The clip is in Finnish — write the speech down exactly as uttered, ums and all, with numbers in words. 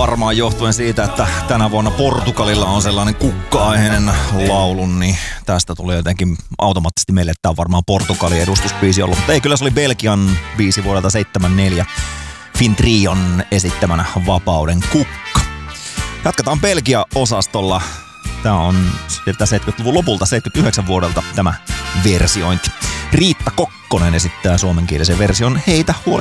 varmaan johtuen siitä, että tänä vuonna Portugalilla on sellainen kukka-aiheinen laulu, niin tästä tuli jotenkin automaattisesti meille, että tämä on varmaan Portugalin edustusbiisi ollut. Mutta ei, kyllä se oli Belgian biisi vuodelta seitsemänkymmentäneljä, Fintrion esittämänä Vapauden kukka. Jatketaan Belgia-osastolla. Tämä on seitsemänkymmentäluvun lopulta, seitsemänkymmentäyhdeksän vuodelta tämä versiointi. Riitta Kokkonen esittää suomenkielisen version Heitä huoli